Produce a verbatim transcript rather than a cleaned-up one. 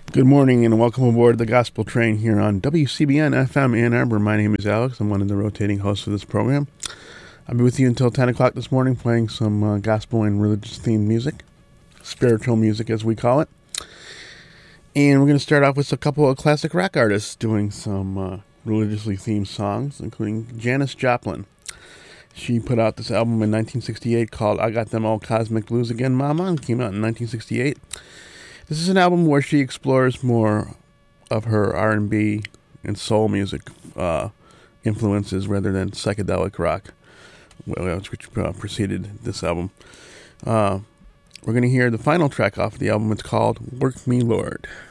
Good morning and welcome aboard the Gospel Train here on W C B N F M Ann Arbor. My name is Alex. I'm one of the rotating hosts of this program. I'll be with you until ten o'clock this morning playing some uh, gospel and religious-themed music, spiritual music as we call it. And we're going to start off with a couple of classic rock artists doing some uh, religiously themed songs, including Janis Joplin. She put out this album in nineteen sixty-eight called I Got Them All Cosmic Blues Again, Mama, and came out in nineteen sixty-eight. This is an album where she explores more of her R and B and soul music uh, influences rather than psychedelic rock, which uh, preceded this album. Uh, we're going to hear the final track off the album. It's called Work Me, Lord.